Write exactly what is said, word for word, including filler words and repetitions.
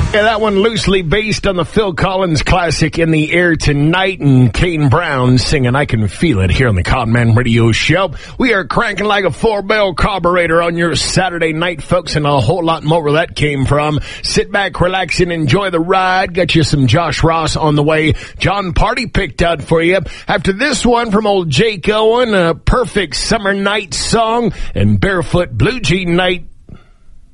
Yeah, that one loosely based on the Phil Collins classic In the Air Tonight, and Kane Brown singing I Can Feel It here on the Conman Radio Show. We are cranking like a four-bell carburetor on your Saturday night, folks, and a whole lot more where that came from. Sit back, relax, and enjoy the ride. Got you some Josh Ross on the way. John Party picked out for you. After this one from old Jake Owen, a perfect summer night song, and Barefoot Blue Jean Night